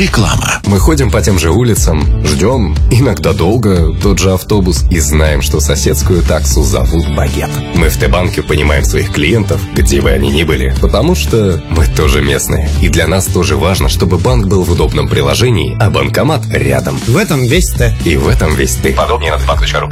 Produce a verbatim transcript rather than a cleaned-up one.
Реклама. Мы ходим по тем же улицам, ждем, иногда долго, тот же автобус и знаем, что соседскую таксу зовут Багет. Мы в Т-банке понимаем своих клиентов, где бы они ни были, потому что мы тоже местные. И для нас тоже важно, чтобы банк был в удобном приложении, а банкомат рядом. В этом весь Т. И в этом весь ты. Подробнее на т банк точка ру.